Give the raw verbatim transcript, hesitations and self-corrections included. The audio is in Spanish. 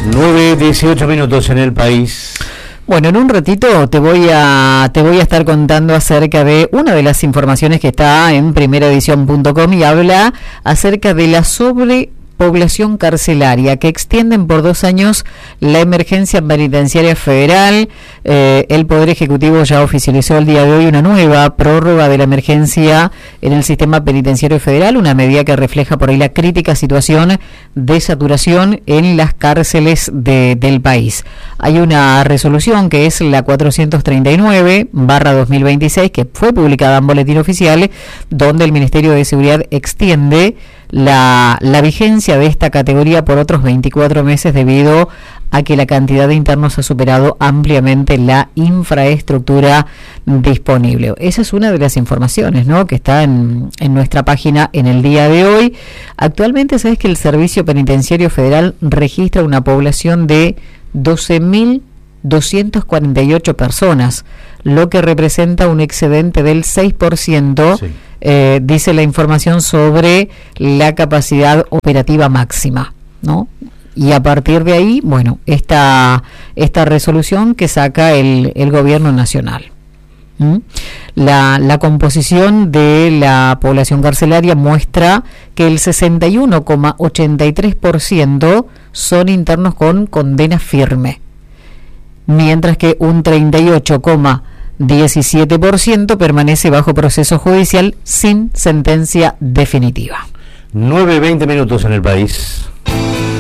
nueve dieciocho minutos en el país. Bueno, en un ratito te voy a te voy a estar contando acerca de una de las informaciones que está en primera edición punto com y habla acerca de la sobrepoblación carcelaria, que extienden por dos años la emergencia penitenciaria federal. Eh, el Poder Ejecutivo ya oficializó el día de hoy una nueva prórroga de la emergencia en el sistema penitenciario federal, una medida que refleja por ahí la crítica situación de saturación en las cárceles de, del país. Hay una resolución que es la cuatrocientos treinta y nueve barra dos mil veintiséis, que fue publicada en Boletín Oficial, donde el Ministerio de Seguridad extiende la, la vigencia de esta categoría por otros veinticuatro meses debido a que la cantidad de internos ha superado ampliamente la infraestructura disponible. Esa es una de las informaciones, ¿no?, que está en, en nuestra página en el día de hoy. Actualmente, sabes que el Servicio Penitenciario Federal registra una población de doce mil doscientas cuarenta y ocho personas, lo que representa un excedente del seis por ciento, sí. eh, dice la información sobre la capacidad operativa máxima, ¿no? Y a partir de ahí, bueno, esta, esta resolución que saca el, el gobierno nacional. ¿Mm? La, la composición de la población carcelaria muestra que el sesenta y uno coma ochenta y tres por ciento son internos con condena firme, mientras que un treinta y ocho coma diecisiete por ciento permanece bajo proceso judicial sin sentencia definitiva. nueve veinte minutos en el país.